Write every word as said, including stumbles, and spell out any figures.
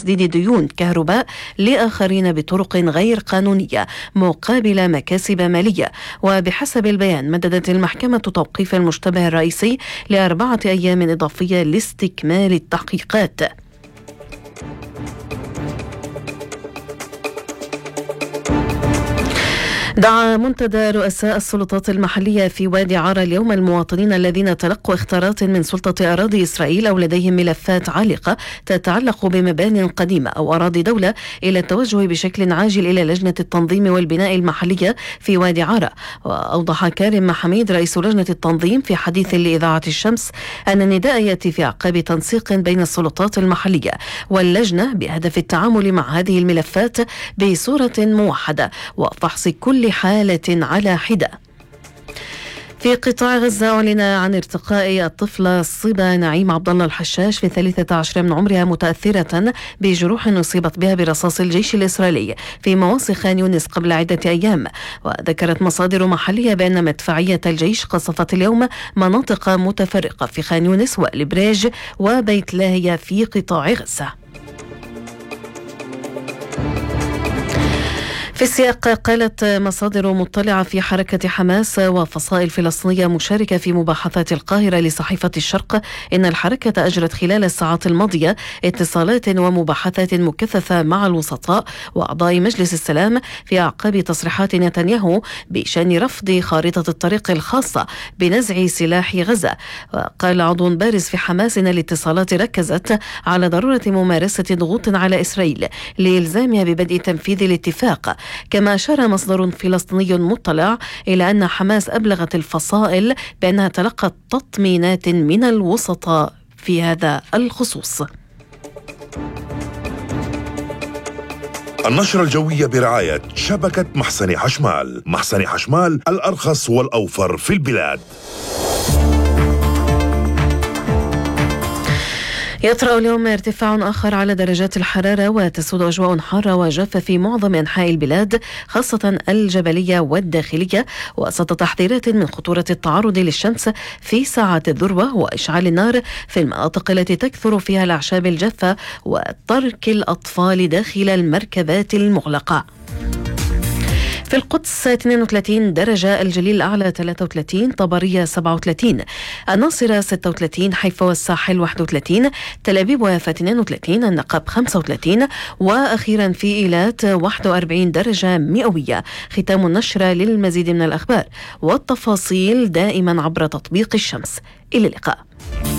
تسديد ديون كهرباء لآخرين بطرق غير قانونية مقابل مكاسب مالية. وبحسب البيان مددت المحكمة توقيف المشتبه الرئيسي لأربعة أيام إضافية لاستكمال التحقيقات. دعا منتدى رؤساء السلطات المحلية في وادي عارة اليوم المواطنين الذين تلقوا اختارات من سلطة أراضي إسرائيل أو لديهم ملفات عالقة تتعلق بمبان قديمة أو أراضي دولة إلى التوجه بشكل عاجل إلى لجنة التنظيم والبناء المحلية في وادي عارة. وأوضح كارم محميد رئيس لجنة التنظيم في حديث لإذاعة الشمس أن النداء يأتي في أعقاب تنسيق بين السلطات المحلية واللجنة بهدف التعامل مع هذه الملفات بصورة موحدة وفحص كل حالة على حدة. في قطاع غزة أعلن عن ارتقاء الطفلة الصبا نعيم عبد الله الحشاش في ثلاثة عشر من عمرها متأثرة بجروح أصيبت بها برصاص الجيش الإسرائيلي في مواصي خان يونس قبل عدة أيام. وذكرت مصادر محلية بأن مدفعية الجيش قصفت اليوم مناطق متفرقة في خان يونس والبريج وبيت لاهيا في قطاع غزة. في السياق قالت مصادر مطلعة في حركة حماس وفصائل فلسطينية مشاركة في مباحثات القاهرة لصحيفة الشرق إن الحركة أجرت خلال الساعات الماضية اتصالات ومباحثات مكثفة مع الوسطاء وأعضاء مجلس السلام في أعقاب تصريحات نتنياهو بشأن رفض خارطة الطريق الخاصة بنزع سلاح غزة. وقال عضو بارز في حماس إن الاتصالات ركزت على ضرورة ممارسة ضغوط على إسرائيل لإلزامها ببدء تنفيذ الاتفاق. كما أشار مصدر فلسطيني مطلع إلى أن حماس أبلغت الفصائل بأنها تلقت تطمينات من الوسطاء في هذا الخصوص. النشرة الجوية برعاية شبكة محسن حشمال. محسن حشمال الأرخص والأوفر في البلاد. يطرأ اليوم ارتفاع آخر على درجات الحرارة وتسود أجواء حارة وجافة في معظم أنحاء البلاد خاصة الجبلية والداخلية وسط تحذيرات من خطورة التعرض للشمس في ساعات الذروة وإشعال النار في المناطق التي تكثر فيها الأعشاب الجافة وترك الأطفال داخل المركبات المغلقة. في القدس اثنين وثلاثين درجة، الجليل الأعلى ثلاثة وثلاثين، طبرية سبعة وثلاثين، الناصرة ستة وثلاثين، حيفا والساحل واحد وثلاثين، تل أبيب ويافا اثنين وثلاثين، النقب خمسة وثلاثين، وأخيرا في إيلات واحد وأربعين درجة مئوية. ختام النشرة. للمزيد من الأخبار والتفاصيل دائما عبر تطبيق الشمس. إلى اللقاء.